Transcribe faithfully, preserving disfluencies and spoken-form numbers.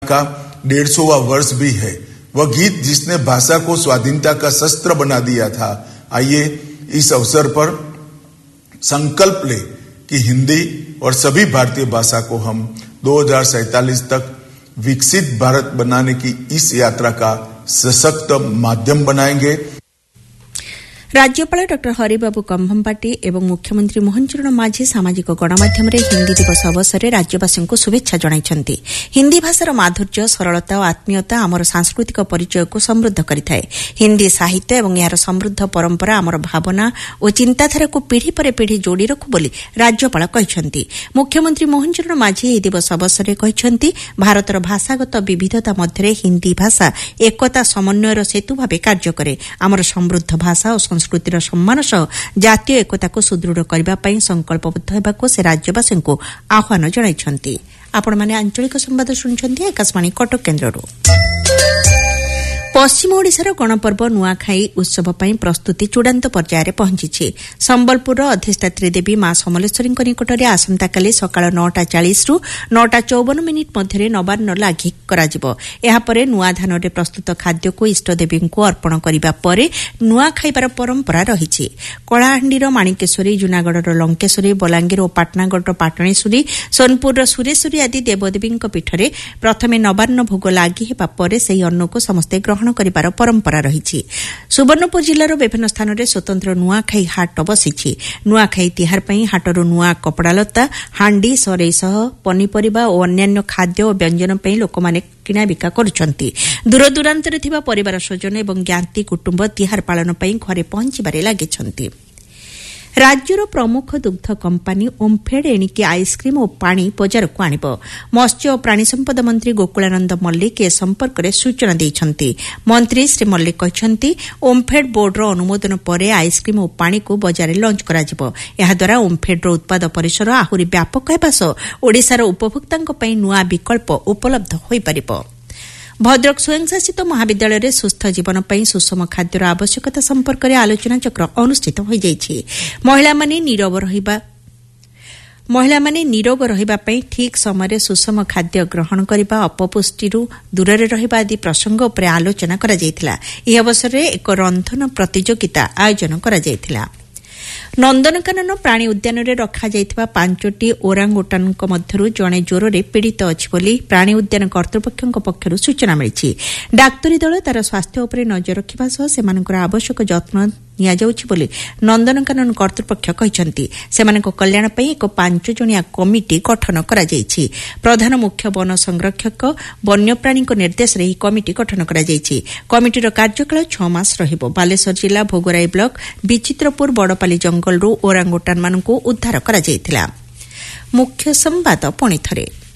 का डेढ़ सौवां वर्ष भी है। वह गीत जिसने भाषा को स्वाधीनता का शस्त्र बना दिया था। आइए इस अवसर पर संकल्प ले कि हिंदी और सभी भारतीय भाषा को हम दो हज़ार सैंतालीस तक विकसित भारत बनाने की इस यात्रा का सशक्त माध्यम बनाएंगे। राज्यपाल डॉ हरिबाबू कंभमपाटी एवं मुख्यमंत्री मोहन चरण माझी सामाजिक गणमाध्यम हिंदी दिवस अवसर में राज्यवासी को शुभेच्छा जणाइछन्ति। हिंदी भाषार माधुर्य सरलता और आत्मीयता आमर सांस्कृतिक परिचय को समृद्ध करिथाए। हिंदी साहित्य एवं यार समृद्ध परंपरा आमर भावना और चिंताधारा को पीढ़ी पर पीढ़ी जोड़ी रखु बोली राज्यपाल कहिछन्ति। मुख्यमंत्री मोहन चरण माझी ଏହି दिवस अवसर में कहिछन्ति भारतर भाषागत विविधता मध्य हिंदी भाषा एकता समन्वयर सेतु भाव कार्य करे। आमर समृद्ध भाषा और संस्कृतिर सम्मान सह जातीय एकता को सुदृढ़ करने संकल्पबद्ध होगा से राज्यवासी को आह्वान जणाइछन्ति। आपण माने आंचलिक संवाद शुणुछन्ति आकाशवाणी कटक केन्द्रରୁ। पश्चिम ओडिशार गणपर्व नुआखाई उत्सव पर प्रस्तुति चूड़ांत पर्यायर पहुंची। संबलपुर अधिष्ठात्री देवी मां समलेश्वरी निकटରେ आसंताकाली सकाळ नौटा चालीस रु नौटा चौवन मिनिट मध्य नवान्न लागि कराजिबो। एहापरे नुआ धानरे प्रस्तुत खाद्य को इष्टदेवी को अर्पण करिबा परे नुआ खाइबार परंपरा रहिछि। कଳାହାଣ୍ଡିର माणिकेश्वरी, जूनागढ़र लंकेश्वरी, बलांगीर और पाटनागढ़र पाटणेश्वरी, सोनपुरर सुरेश्वरी आदि देवदेवी पीठरे प्रथमे नवान्न भोग लागि हेबा परे सेही अन्न को समस्ते ग्रहण करिबार परंपरा रहिछि। सुवर्णपुर जिल्लार विभिन्न स्थान में स्वतंत्र नुआखाई हाट बसिछि। नुआखाई तिहार पई हाटर नुआ कपड़ालता, हांडी, सरै सह पनीपरिबा और अन्यान्य खाद्य और व्यंजन पई लोकमाने किणाबिका करुछन्ति। दूरदूरांतरे थिबा परिवार स्वजन एवं ज्ञाति कुटुंब तिहार पालन पई घरे पहुंचिबारे लागिछन्ति। राज्यर प्रमुख दुग्ध कंपानी ओम्फेड एणिकी आइसक्रीम और पानी बजार को आणिब। मत्स्य और प्राणी संपद मंत्री गोकुलानंद मल्लिक ए संपर्क में सूचना देइछन्ति। मंत्री श्री मल्लिक कहिछन्ति ओम्फेड बोर्डर अनुमोदन पर आइसक्रीम और पानी को बजार लंच कराजिब। एहाद्वारा ओम्फेडर उत्पाद परिसर आहुरी व्यापक हेबा सह ओडिशार उपभोक्तांक पई नुआ विकल्प उपलब्ध होई परिब। भद्रक स्वयंशासित महाविद्यालय में सुस्थ जीवन पर सुषम खाद्यर आवश्यकता संपर्क में आलोचना चक्र अनुष्ठित हो जाइछि। महिला माने नीरव रहिबा महिला माने निरोग रहिबा पई ठीक समय सुषम खाद्य ग्रहण करबा, अपपुष्टि दूर रहिबा आदि प्रसंग उपर आलोचना करा जायतिला। एही अवसर में एक रंधन प्रतियोगिता आयोजन करा जायतिला। नंदनकानन प्राणी उद्यान में रखा जायथिबा पांचटी ओरांगुटानक मध्यरु जणे ज्वरे पीड़ित अछि बोली प्राणी उद्यान कर्तृपक्षक पक्षरु सूचना मिलिछि। डाक्तरी दल तार स्वास्थ्य उपर नजर रखिबा सह सेमानकर आवश्यक जत्न निया जाउछि बोली नंदनकानन कर्तृपक्ष कहिसंति। सेमानक कल्याण पई एक पांच जणिया कमिटी गठन करा जायछि। प्रधान मुख्य वन संरक्षक वन्यप्राणीक निर्देश रे कमिटी गठन करा जायछि। कमिटीर कार्यकाल छह मास रहिबो। बालेश्वर जिला भोगराई ब्लॉक विचित्रपुर बड़पाली जंगलरू ओरांगुटान मानकु उद्धार करा जायतिला। मुख्य संवाद पुणी थरे।